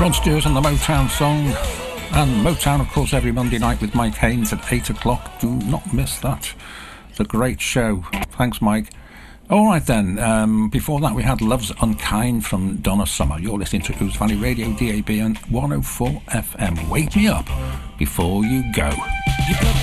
Rod Stewart and the Motown song. And Motown, of course, every Monday night with Mike Haynes at 8 o'clock. Do not miss that. It's a great show. Thanks, Mike. All right, then. Before that, we had Love's Unkind from Donna Summer. You're listening to Ouse Valley Radio, DAB and 104 FM. Wake me up before you go. You